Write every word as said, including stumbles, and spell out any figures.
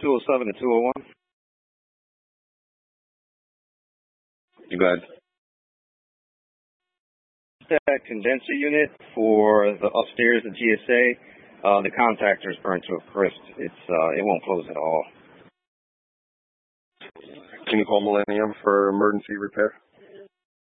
two oh seven to two oh one. You go ahead. That condenser unit for the upstairs, the G S A, uh, the contactor is burned to a crisp. It's uh, it won't close at all. Can you call Millennium for emergency repair?